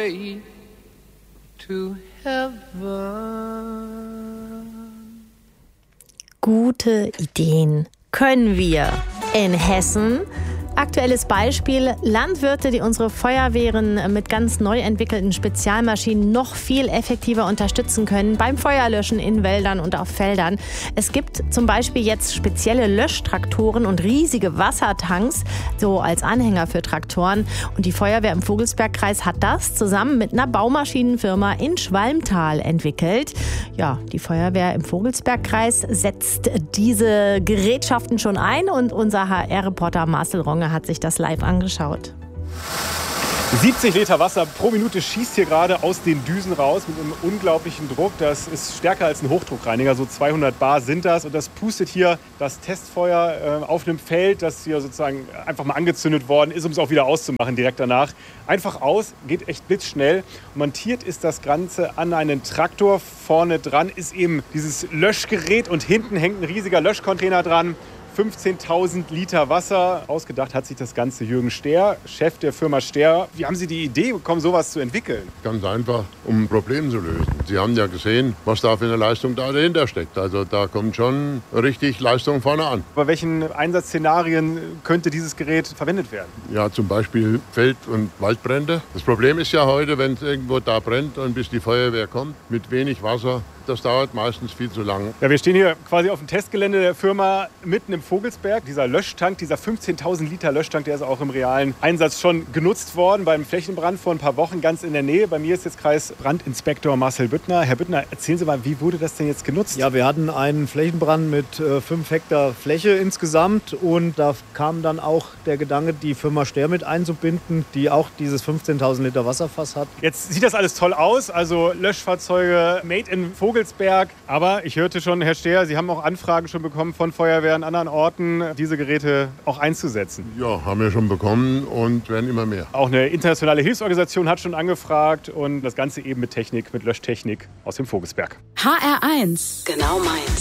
way to heaven. Gute Ideen können wir in Hessen. Aktuelles Beispiel: Landwirte, die unsere Feuerwehren mit ganz neu entwickelten Spezialmaschinen noch viel effektiver unterstützen können beim Feuerlöschen in Wäldern und auf Feldern. Es gibt zum Beispiel jetzt spezielle Löschtraktoren und riesige Wassertanks, so als Anhänger für Traktoren. Und die Feuerwehr im Vogelsbergkreis hat das zusammen mit einer Baumaschinenfirma in Schwalmtal entwickelt. Ja, die Feuerwehr im Vogelsbergkreis setzt diese Gerätschaften schon ein und unser HR-Reporter Marcel Ronge hat sich das live angeschaut. 70 Liter Wasser pro Minute schießt hier gerade aus den Düsen raus mit einem unglaublichen Druck. Das ist stärker als ein Hochdruckreiniger, so 200 Bar sind das. Und das pustet hier das Testfeuer auf einem Feld, das hier sozusagen einfach mal angezündet worden ist, um es auch wieder auszumachen direkt danach. Einfach aus, geht echt blitzschnell. Montiert ist das Ganze an einen Traktor. Vorne dran ist eben dieses Löschgerät und hinten hängt ein riesiger Löschcontainer dran. 15.000 Liter Wasser. Ausgedacht hat sich das Ganze Jürgen Stehr, Chef der Firma Stehr. Wie haben Sie die Idee bekommen, sowas zu entwickeln? Ganz einfach, um ein Problem zu lösen. Sie haben ja gesehen, was da für eine Leistung dahinter steckt. Also da kommt schon richtig Leistung vorne an. Bei welchen Einsatzszenarien könnte dieses Gerät verwendet werden? Ja, zum Beispiel Feld- und Waldbrände. Das Problem ist ja heute, wenn es irgendwo da brennt und bis die Feuerwehr kommt, mit wenig Wasser, das dauert meistens viel zu lang. Ja, wir stehen hier quasi auf dem Testgelände der Firma mitten im Vogelsberg. Dieser Löschtank, dieser 15.000 Liter Löschtank, der ist auch im realen Einsatz schon genutzt worden beim Flächenbrand vor ein paar Wochen ganz in der Nähe. Bei mir ist jetzt Kreisbrandinspektor Marcel Büttner. Herr Büttner, erzählen Sie mal, wie wurde das denn jetzt genutzt? Ja, wir hatten einen Flächenbrand mit 5 Hektar Fläche insgesamt und da kam dann auch der Gedanke, die Firma Stehr mit einzubinden, die auch dieses 15.000 Liter Wasserfass hat. Jetzt sieht das alles toll aus, also Löschfahrzeuge made in Vogelsberg. Aber ich hörte schon, Herr Stehr, Sie haben auch Anfragen schon bekommen von Feuerwehren an anderen Orten, diese Geräte auch einzusetzen. Ja, haben wir schon bekommen und werden immer mehr. Auch eine internationale Hilfsorganisation hat schon angefragt und das Ganze eben mit Technik, mit Löschtechnik aus dem Vogelsberg. HR1, genau meins.